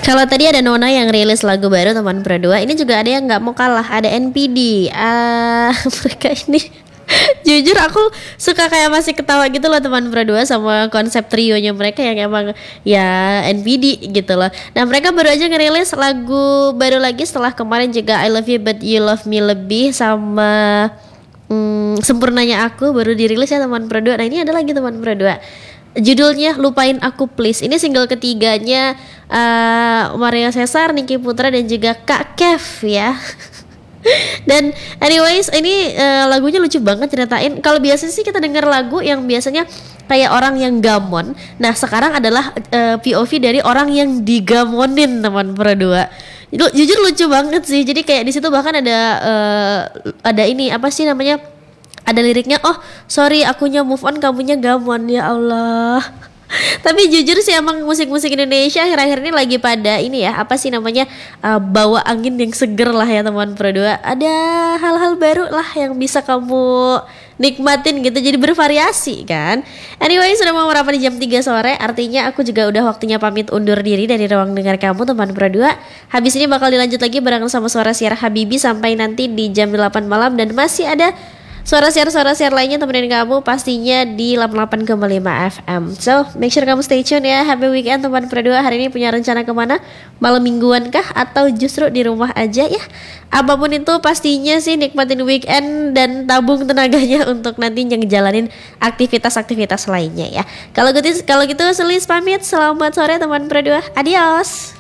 Kalau tadi ada Nona yang rilis lagu baru teman berdua, ini juga ada yang nggak mau kalah, ada NPD. Mereka ini jujur aku suka kayak masih ketawa gitu loh teman berdua sama konsep trionya mereka yang emang ya NPD gitu loh. Nah mereka baru aja ngerilis lagu baru lagi setelah kemarin juga I Love You But You Love Me Lebih sama Sempurnanya Aku baru dirilis ya teman berdua. Nah ini ada lagi teman berdua, judulnya Lupain Aku Please. Ini single ketiganya Maria Cesar, Niki Putra dan juga Kak Kev ya. Dan anyways ini lagunya lucu banget ceritain. Kalau biasanya sih kita dengar lagu yang biasanya kayak orang yang gamon. Nah sekarang adalah POV dari orang yang digamonin teman berdua. Jujur lucu banget sih. Jadi kayak di situ bahkan ada ini apa sih namanya? Ada liriknya, oh sorry akunya move on kamunya gamon, ya Allah. Tapi jujur sih emang musik-musik Indonesia akhir-akhir ini lagi pada ini ya, apa sih namanya, bawa angin yang seger lah ya teman berdua. Ada hal-hal baru lah yang bisa kamu nikmatin gitu, jadi bervariasi kan. Anyway sudah mau merapat di jam 3 sore, artinya aku juga udah waktunya pamit undur diri dari ruang dengar kamu teman berdua. Habis ini bakal dilanjut lagi bareng sama Suara Siar Habibi sampai nanti di jam 8 malam. Dan masih ada suara siar lainnya temenin kamu pastinya di 88,5 FM. So make sure kamu stay tune ya. Happy weekend teman berdua. Hari ini punya rencana kemana? Malam mingguan kah? Atau justru di rumah aja ya? Apapun itu pastinya sih nikmatin weekend dan tabung tenaganya untuk nantinya ngejalanin aktivitas-aktivitas lainnya ya. Kalau gitu Selis pamit. Selamat sore teman berdua. Adios.